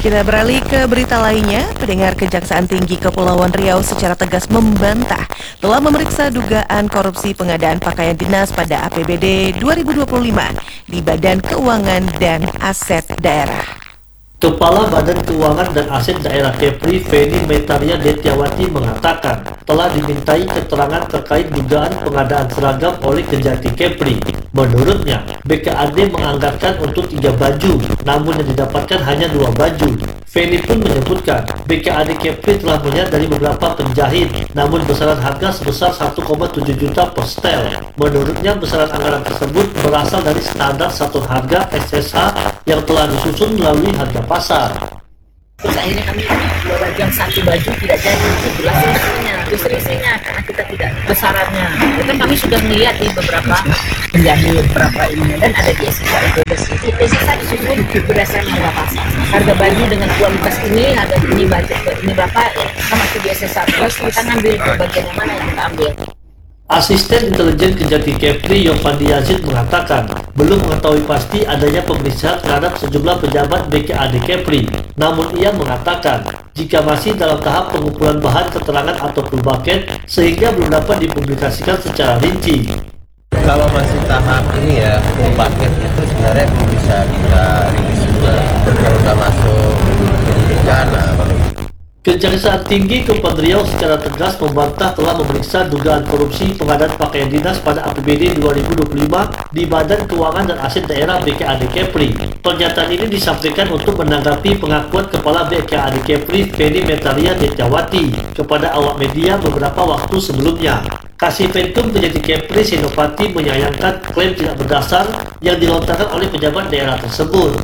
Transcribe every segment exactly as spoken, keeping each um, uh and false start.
Kita beralih ke berita lainnya. Pendengar Kejaksaan Tinggi Kepulauan Riau secara tegas membantah telah memeriksa dugaan korupsi pengadaan pakaian dinas pada A P B D dua ribu dua puluh lima di Badan Keuangan dan Aset Daerah. Kepala Badan Keuangan dan Aset Daerah Kepri, Feni Metaria Detiawati mengatakan telah dimintai keterangan terkait dugaan pengadaan seragam oleh Kejati Kepri. Menurutnya, B K A D menganggarkan untuk tiga baju, namun yang didapatkan hanya dua baju. Feni pun menyebutkan B K A D Kepri telah melihat dari beberapa penjahit, namun besaran harga sebesar satu koma tujuh juta per setel. Menurutnya, besaran anggaran tersebut berasal dari standar satu harga S S H yang telah disusun melalui harga pasar. Terus akhirnya kami dua baju yang satu baju tidak jadi, itulah selisihnya, itu selisihnya karena kita tidak besarannya. Itu kami sudah melihat di beberapa penjahit, beberapa ini, dan ada di S S H itu S S H disusun berdasarkan harga pasar. Harga baju dengan kualitas ini, harga ini baju ini berapa, kita masuk di S S H terus kita ngambil ke bagian yang mana yang kita ambil. Asisten Intelijen Kejati Kepri Yopandi Yazid mengatakan belum mengetahui pasti adanya pemeriksaan terhadap sejumlah pejabat B K A D Kepri. Namun ia mengatakan jika masih dalam tahap pengumpulan bahan keterangan atau full-bucket sehingga belum dapat dipublikasikan secara rinci. Kalau masih tahap ini ya full-bucket itu sebenarnya bisa kita rilis juga kalau sudah masuk pidana. Kejaksaan Tinggi Kepulauan Riau secara tegas membantah telah memeriksa dugaan korupsi pengadaan pakaian dinas pada A P B D dua ribu dua puluh lima di Badan Keuangan dan Aset Daerah B K A D Kepri. Pernyataan ini disampaikan untuk menanggapi pengakuan Kepala B K A D Kepri Feni Metaria Detiawati kepada awak media beberapa waktu sebelumnya. Kasifenkum Kejati Kepri Senopati menyayangkan klaim tidak berdasar yang dilontarkan oleh pejabat daerah tersebut.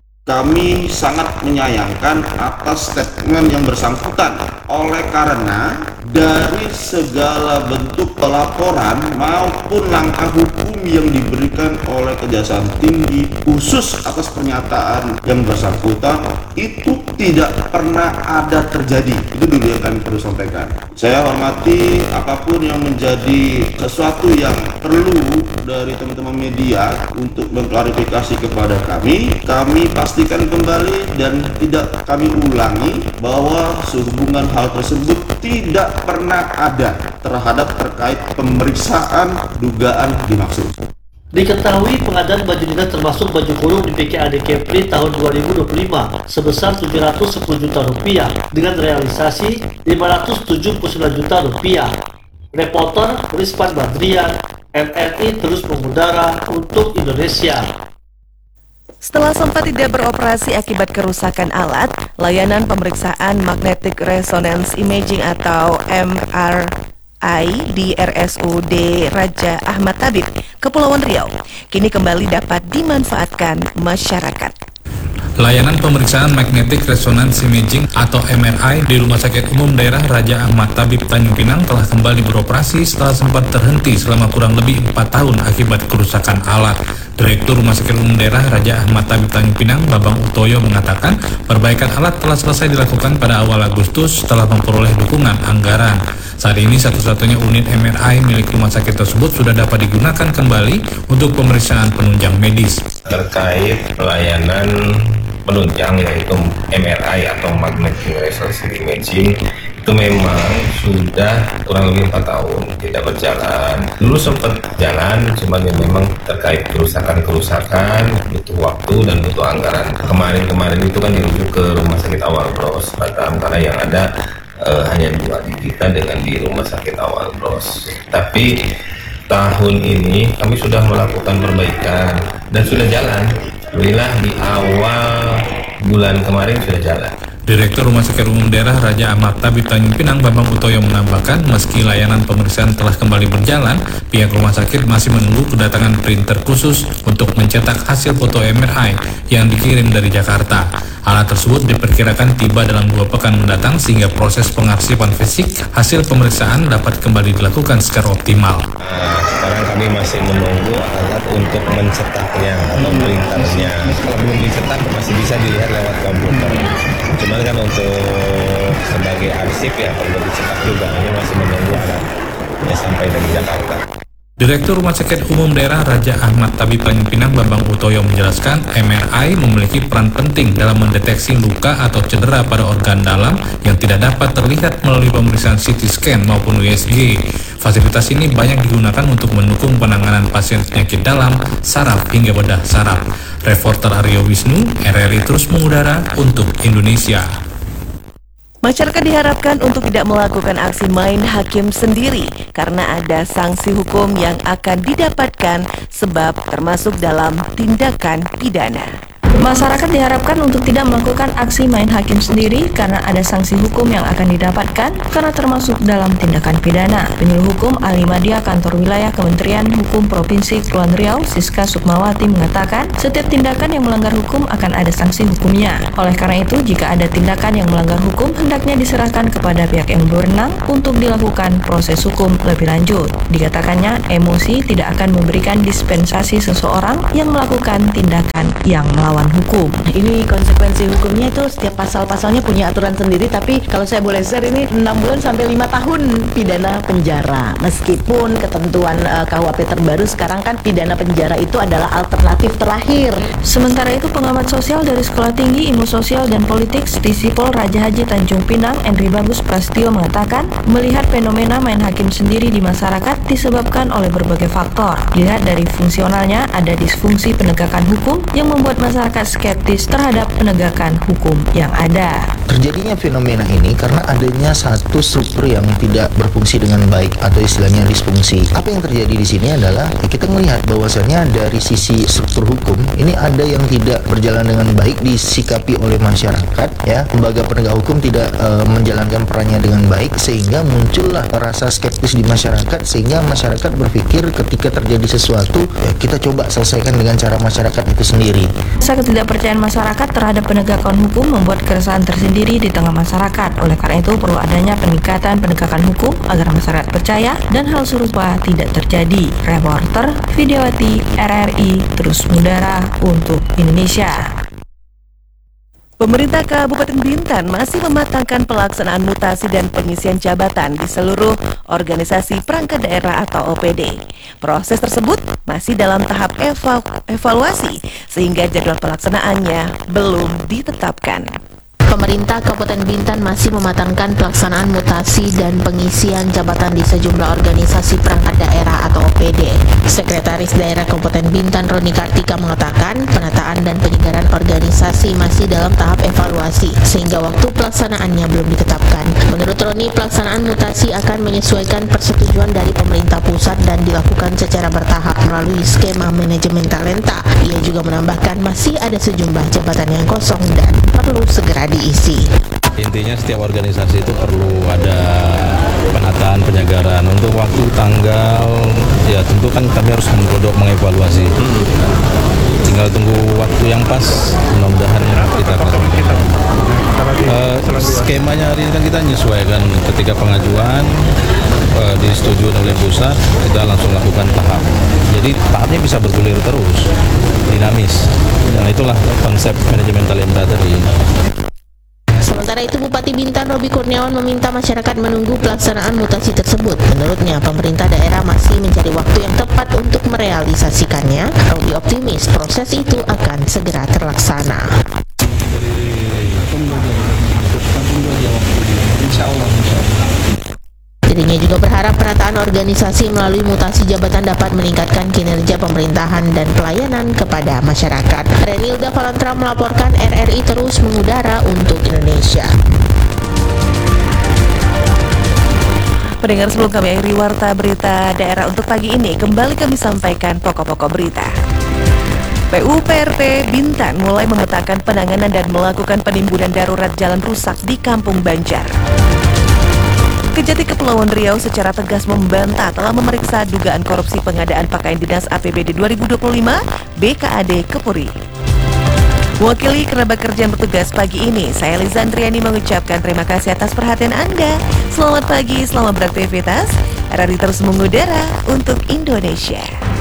Kami sangat menyayangkan atas statement yang bersangkutan oleh karena dari segala bentuk pelaporan maupun langkah hukum yang diberikan oleh Kejaksaan Tinggi khusus atas pernyataan yang bersangkutan itu tidak pernah ada terjadi. Itu dulu yang kami perlu sampaikan. Saya hormati apapun yang menjadi sesuatu yang perlu dari teman-teman media untuk mengklarifikasi kepada kami. Kami pastikan kembali dan tidak kami ulangi bahwa sehubungan hal tersebut tidak pernah ada terhadap terkait pemeriksaan dugaan dimaksud. Diketahui pengadaan baju dinas termasuk baju kurung di B K A D Kepri tahun dua ribu dua puluh lima sebesar tujuh ratus sepuluh juta rupiah dengan realisasi lima ratus tujuh puluh sembilan juta rupiah. Reporter Rizwan Badrian, M R I terus mengudara untuk Indonesia. Setelah sempat tidak beroperasi akibat kerusakan alat, layanan pemeriksaan Magnetic Resonance Imaging atau M R I di R S U D Raja Ahmad Tabib, Kepulauan Riau, kini kembali dapat dimanfaatkan masyarakat. Layanan pemeriksaan Magnetic Resonance Imaging atau M R I di Rumah Sakit Umum Daerah Raja Ahmad Tabib Tanjung Pinang telah kembali beroperasi setelah sempat terhenti selama kurang lebih empat tahun akibat kerusakan alat. Direktur Rumah Sakit Umum Daerah Raja Ahmad Tabib Tanjung Pinang, Babang Utoyo mengatakan perbaikan alat telah selesai dilakukan pada awal Agustus setelah memperoleh dukungan anggaran. Saat ini satu-satunya unit M R I milik rumah sakit tersebut sudah dapat digunakan kembali untuk pemeriksaan penunjang medis. Terkait pelayanan penunjang yaitu M R I atau Magnetic Resonance Imaging itu memang sudah kurang lebih empat tahun tidak berjalan. Dulu sempat jalan, cuman yang memang terkait kerusakan-kerusakan butuh waktu dan butuh anggaran. Kemarin-kemarin itu kan dirujuk ke Rumah Sakit Awal Bros Batam karena yang ada eh, hanya dua di kita dengan di Rumah Sakit Awal Bros. Tapi tahun ini kami sudah melakukan perbaikan dan sudah jalan. Alhamdulillah di awal bulan kemarin sudah jalan. Direktur Rumah Sakit Umum Daerah Raja Ahmad Tabib Tanjung Pinang, Babang Utoyo menambahkan meski layanan pemeriksaan telah kembali berjalan, pihak rumah sakit masih menunggu kedatangan printer khusus untuk mencetak hasil foto M R I yang dikirim dari Jakarta. Alat tersebut diperkirakan tiba dalam dua pekan mendatang sehingga proses pengarsipan fisik hasil pemeriksaan dapat kembali dilakukan secara optimal. Nah, sekarang kami masih menunggu alat untuk mencetaknya atau printernya. Kalau belum dicetak masih bisa dilihat lewat komputer. Cuman kan untuk sebagai arsip ya perlu dicetak juga. Ini masih menunggu alatnya sampai dari Jakarta. Direktur Rumah Sakit Umum Daerah Raja Ahmad Tabib Tanjung Pinang Bambang Utoyo menjelaskan M R I memiliki peran penting dalam mendeteksi luka atau cedera pada organ dalam yang tidak dapat terlihat melalui pemeriksaan C T scan maupun U S G. Fasilitas ini banyak digunakan untuk mendukung penanganan pasien penyakit dalam, saraf hingga bedah saraf. Reporter Aryo Wisnu, R R I terus mengudara untuk Indonesia. Masyarakat diharapkan untuk tidak melakukan aksi main hakim sendiri karena ada sanksi hukum yang akan didapatkan sebab termasuk dalam tindakan pidana. Masyarakat diharapkan untuk tidak melakukan aksi main hakim sendiri karena ada sanksi hukum yang akan didapatkan karena termasuk dalam tindakan pidana. Penyuluh Hukum Ahli Madya Kantor Wilayah Kementerian Hukum Provinsi Kepulauan Riau, Siska Sukmawati mengatakan, setiap tindakan yang melanggar hukum akan ada sanksi hukumnya. Oleh karena itu, jika ada tindakan yang melanggar hukum, hendaknya diserahkan kepada pihak yang berwenang untuk dilakukan proses hukum lebih lanjut. Dikatakannya, emosi tidak akan memberikan dispensasi seseorang yang melakukan tindakan yang melawan hukum. Ini konsekuensi hukumnya itu setiap pasal-pasalnya punya aturan sendiri, tapi kalau saya boleh share ini enam bulan sampai lima tahun pidana penjara. Meskipun ketentuan uh, K U H P terbaru sekarang kan pidana penjara itu adalah alternatif terakhir. Sementara itu, pengamat sosial dari Sekolah Tinggi Ilmu Sosial dan Politik Stisipol Raja Haji Tanjung Pinang, Henry Bagus Prastio mengatakan, melihat fenomena main hakim sendiri di masyarakat disebabkan oleh berbagai faktor. Dilihat dari fungsionalnya, ada disfungsi penegakan hukum yang membuat masyarakat skeptis terhadap penegakan hukum yang ada. Terjadinya fenomena ini karena adanya satu struktur yang tidak berfungsi dengan baik atau istilahnya disfungsi. Apa yang terjadi di sini adalah ya kita melihat bahwasanya dari sisi struktur hukum ini ada yang tidak berjalan dengan baik disikapi oleh masyarakat, ya. Lembaga penegak hukum tidak e, menjalankan perannya dengan baik sehingga muncullah rasa skeptis di masyarakat sehingga masyarakat berpikir ketika terjadi sesuatu ya kita coba selesaikan dengan cara masyarakat itu sendiri. Ketidakpercayaan masyarakat terhadap penegakan hukum membuat keresahan tersendiri di tengah masyarakat. Oleh karena itu, perlu adanya peningkatan penegakan hukum agar masyarakat percaya dan hal serupa tidak terjadi. Reporter Videowati R R I terus mengudara untuk Indonesia. Pemerintah Kabupaten Bintan masih mematangkan pelaksanaan mutasi dan pengisian jabatan di seluruh organisasi perangkat daerah atau O P D. Proses tersebut masih dalam tahap eva evaluasi sehingga jadwal pelaksanaannya belum ditetapkan. Pemerintah Kabupaten Bintan masih mematangkan pelaksanaan mutasi dan pengisian jabatan di sejumlah organisasi perangkat daerah atau O P D. Sekretaris Daerah Kabupaten Bintan Roni Kartika mengatakan penataan dan penyegaran organisasi masih dalam tahap evaluasi sehingga waktu pelaksanaannya belum ditetapkan. Menurut Roni, pelaksanaan mutasi akan menyesuaikan persetujuan dari pemerintah pusat dan dilakukan secara bertahap melalui skema manajemen talenta. Ia juga menambahkan masih ada sejumlah jabatan yang kosong dan perlu segera diisi. Intinya setiap organisasi itu perlu ada penataan penyegaran untuk waktu tanggal, ya tentu kan kami harus menggodok mengevaluasi. Tinggal tunggu waktu yang pas, mudah-mudahan kita lakukan. Uh, skemanya hari ini kan kita menyesuaikan ketika pengajuan uh, disetujui oleh pusat, kita langsung lakukan tahap. Jadi tahapnya bisa bergulir terus, dinamis. Dan itulah konsep manajemen talenta tadi. Sementara itu, Bupati Bintan Robi Kurniawan meminta masyarakat menunggu pelaksanaan mutasi tersebut. Menurutnya, pemerintah daerah masih mencari waktu yang tepat untuk merealisasikannya. Robi optimis proses itu akan segera terlaksana. Dirinya juga berharap penataan organisasi melalui mutasi jabatan dapat meningkatkan kinerja pemerintahan dan pelayanan kepada masyarakat. Renilda Valantra melaporkan, R R I terus mengudara untuk Indonesia. Pendengar, sebelum kami akhiri warta berita daerah untuk pagi ini, kembali kami sampaikan pokok-pokok berita. P U P R T Bintan mulai memetakan penanganan dan melakukan penimbunan darurat jalan rusak di Kampung Banjar. Kejati Kepulauan Riau secara tegas membantah telah memeriksa dugaan korupsi pengadaan pakaian dinas A P B D dua ribu dua puluh lima B K A D Kepuri. Mewakili kerabat kerja yang bertugas pagi ini, saya Lizandriani mengucapkan terima kasih atas perhatian Anda. Selamat pagi, selamat beraktivitas. R R I terus mengudara untuk Indonesia.